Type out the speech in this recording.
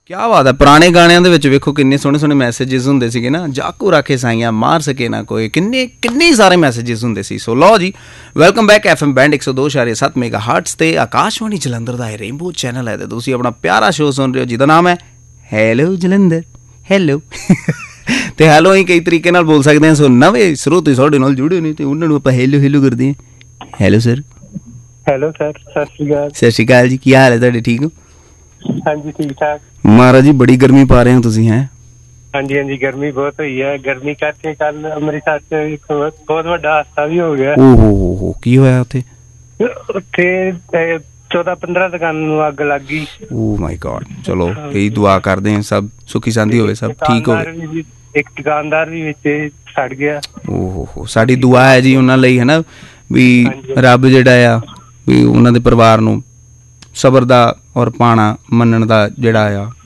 ਕਿਆ ਬਾਤ ਹੈ। ਪੁਰਾਣੇ ਗਾਣਿਆਂ ਦੇ ਵਿੱਚ ਵੇਖੋ ਕਿੰਨੇ ਸੋਹਣੇ ਸੋਹਣੇ ਮੈਸੇजेस ਹੁੰਦੇ ਸੀਗੇ ਨਾ। ਜਾਕੂ ਰਾਖੇ ਸਾਈਆਂ ਮਾਰ ਸਕੇ ਨਾ ਕੋਈ, ਕਿੰਨੇ ਸਾਰੇ ਮੈਸੇजेस ਹੁੰਦੇ ਸੀ। ਸੋ ਲਓ ਜੀ, welcome back FM band 102.7 mega hurts ਤੇ ਆਕਾਸ਼ਵਾਣੀ ਜਲੰਧਰ ਦਾ ਇਹ ਰੇਨਬੋ ਚੈਨਲ ਹੈ ਤੇ ਤੁਸੀਂ ਆਪਣਾ ਪਿਆਰਾ ਸ਼ੋਅ ਸੁਣ ਰਹੇ ਹੋ ਜਿਹਦਾ ਨਾਮ ਹੈ ਹੈਲੋ ਜਲੰਧਰ। ਹੈਲੋ ਤੇ ਹੈਲੋ ਅਸੀਂ ਕਈ ਤਰੀਕੇ ਨਾਲ ਬੋਲ ਸਕਦੇ ਹਾਂ। ਸੋ ਨਵੇਂ ਸਰੋਤੇ ਸਾਡੇ ਨਾਲ ਜੁੜੇ ਨੇ ਤੇ ਉਹਨਾਂ ਨੂੰ ਆਪਾਂ ਹੈਲੋ ਹੈਲੋ ਕਰਦੇ ਹਾਂ। Hello sir. ਹੈਲੋ ਸਰ, ਸਤਿ ਸ਼੍ਰੀ ਅਕਾਲ। ਸਤਿ ਸ਼੍ਰੀ ਅਕਾਲ ਜੀ, ਕੀ ਹਾਲ ਹੈ ਤੁਹਾਡੇ? ਠੀਕ ਹੋ? ਹਾਂਜੀ ਠੀਕ ਠਾਕ ਮਹਾਰਾਜ ਜੀ, ਬੜੀ ਗਰਮੀ ਪਾ ਰਹੇ ਹੋ ਤੁਸੀਂ। ਹੈ ਹਾਂਜੀ ਹਾਂਜੀ, ਗਰਮੀ ਬਹੁਤ ਹੋਈ ਹੈ। ਗਰਮੀ ਕਰਕੇ ਕੱਲ ਅੰਮ੍ਰਿਤਸਰ ਚ ਇੱਕ ਬਹੁਤ ਵੱਡਾ ਹਾਦਸਾ ਵੀ ਹੋ ਗਿਆ। ਓ ਹੋ ਕੀ ਹੋਇਆ ਉੱਥੇ? ਉੱਥੇ 14-15 ਦੁਕਾਨਾਂ ਨੂੰ ਅੱਗ ਲੱਗ ਗਈ। ਓ ਮਾਈ ਗॉड। ਚਲੋ ਇਹੀ ਦੁਆ ਕਰਦੇ ਹਾਂ ਸਭ ਸੁੱਖੀ ਸਾਂਦੀ ਹੋਵੇ, ਸਭ ਠੀਕ ਹੋਵੇ। ਇੱਕ ਦੁਕਾਨਦਾਰ ਵੀ ਵਿੱਚ ਸੜ ਗਿਆ। ਓ ਹੋ ਸਾਡੀ ਦੁਆ ਹੈ ਜੀ ਉਹਨਾਂ ਲਈ, ਹੈ ਨਾ, ਵੀ ਰੱਬ ਜਿਹੜਾ ਆ ਵੀ ਉਹਨਾਂ ਦੇ ਪਰਿਵਾਰ ਨੂੰ ਸਬਰ ਦਾ ਔਰ ਪਾਣਾ ਮੰਨਣ ਦਾ ਜਿਹੜਾ ਆ